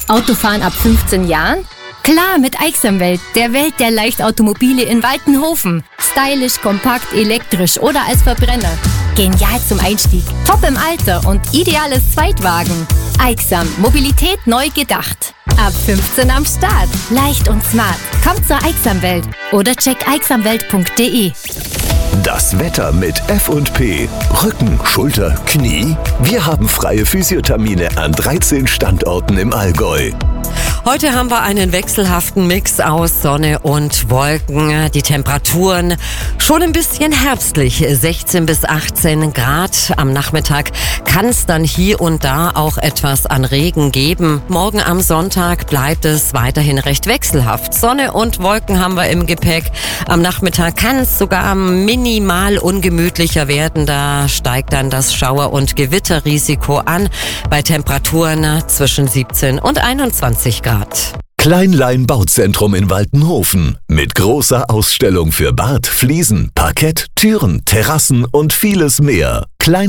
Autofahren ab 15 Jahren? Klar, mit Aixamwelt, der Welt der Leichtautomobile in Waltenhofen. Stylisch, kompakt, elektrisch oder als Verbrenner. Genial zum Einstieg, top im Alter und ideales Zweitwagen. Aixam, Mobilität neu gedacht. Ab 15 am Start. Leicht und smart. Kommt zur Aixamwelt oder check aixamwelt.de. Das Wetter mit F&P. Rücken, Schulter, Knie. Wir haben freie Physiothermine an 13 Standorten im Allgäu. Heute haben wir einen wechselhaften Mix aus Sonne und Wolken. Die Temperaturen schon ein bisschen herbstlich, 16 bis 18 Grad. Am Nachmittag kann es dann hier und da auch etwas an Regen geben. Morgen am Sonntag bleibt es weiterhin recht wechselhaft. Sonne und Wolken haben wir im Gepäck. Am Nachmittag kann es sogar minimal ungemütlicher werden. Da steigt dann das Schauer- und Gewitterrisiko an bei Temperaturen zwischen 17 und 21 Grad. Kleinlein Bauzentrum in Waltenhofen mit großer Ausstellung für Bad, Fliesen, Parkett, Türen, Terrassen und vieles mehr.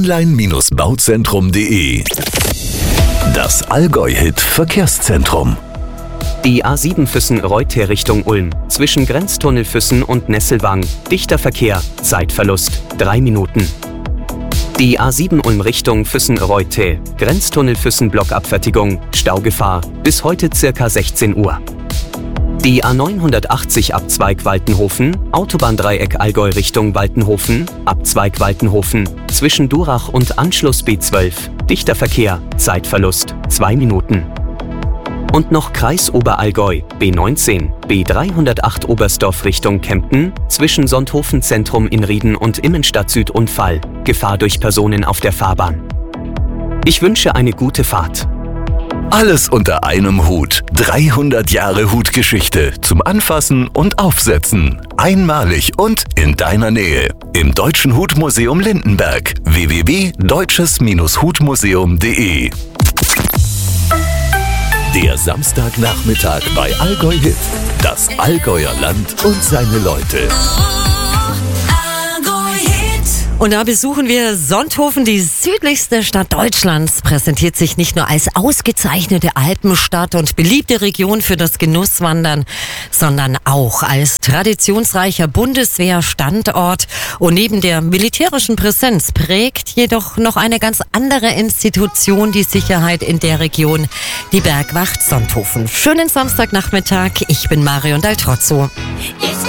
Kleinlein-bauzentrum.de. Das Allgäu-Hit Verkehrszentrum. Die A7 Füssen-Reuter Richtung Ulm. Zwischen Grenztunnel Füssen und Nesselwang. Dichter Verkehr. Zeitverlust 3 Minuten. Die A7 Ulm Richtung Füssen-Reuter. Grenztunnel Füssen Blockabfertigung. Staugefahr. Bis heute circa 16 Uhr. Die A980 Abzweig Waltenhofen. Autobahndreieck Allgäu Richtung Waltenhofen. Abzweig Waltenhofen. Zwischen Durach und Anschluss B12. Dichter Verkehr. Zeitverlust 2 Minuten. Und noch Kreis Oberallgäu, B19, B308 Oberstdorf Richtung Kempten, zwischen Sonthofen Zentrum in Rieden und Immenstadt Süd Unfall, Gefahr durch Personen auf der Fahrbahn. Ich wünsche eine gute Fahrt. Alles unter einem Hut. 300 Jahre Hutgeschichte zum Anfassen und Aufsetzen. Einmalig und in deiner Nähe. Im Deutschen Hutmuseum Lindenberg. www.deutsches-hutmuseum.de. Der Samstagnachmittag bei Allgäu Hit. Das Allgäuer Land und seine Leute. Und da besuchen wir Sonthofen, die südlichste Stadt Deutschlands, präsentiert sich nicht nur als ausgezeichnete Alpenstadt und beliebte Region für das Genusswandern, sondern auch als traditionsreicher Bundeswehrstandort. Und neben der militärischen Präsenz prägt jedoch noch eine ganz andere Institution die Sicherheit in der Region, die Bergwacht Sonthofen. Schönen Samstagnachmittag, ich bin Marion Daltrozzo.